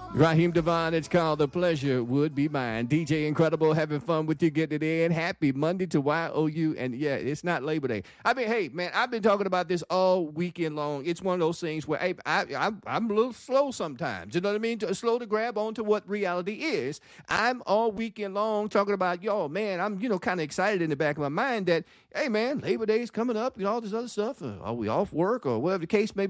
Raheem Devon, it's called The Pleasure Would Be Mine. DJ Incredible, having fun with you, getting it in. Happy Monday to YOU. And yeah, it's not Labor Day. I mean, hey, man, I've been talking about this all weekend long. It's one of those things where hey, I'm a little slow sometimes. You know what I mean? Slow to grab onto what reality is. I'm all weekend long talking about, y'all, man, I'm, kind of excited in the back of my mind that, hey, man, Labor Day is coming up, all this other stuff. Are we off work or whatever the case may be?